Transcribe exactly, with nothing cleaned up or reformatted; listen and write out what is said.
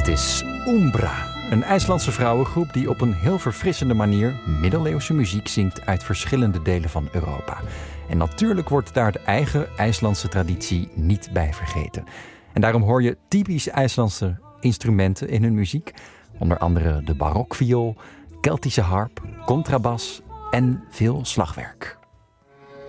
Dit is Umbra, een IJslandse vrouwengroep die op een heel verfrissende manier middeleeuwse muziek zingt uit verschillende delen van Europa. En natuurlijk wordt daar de eigen IJslandse traditie niet bij vergeten. En daarom hoor je typisch IJslandse instrumenten in hun muziek. Onder andere de barokviool, Keltische harp, contrabas en veel slagwerk.